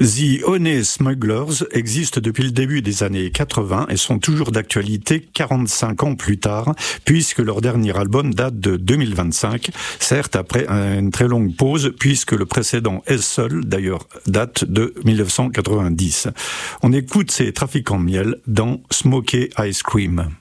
The Honey Smugglers existent depuis le début des années 80 et sont toujours d'actualité 45 ans plus tard, puisque leur dernier album date de 2025, certes après une très longue pause, puisque le précédent Seul, d'ailleurs, date de 1990. On écoute ces trafiquants de miel dans Smoky Ice Cream.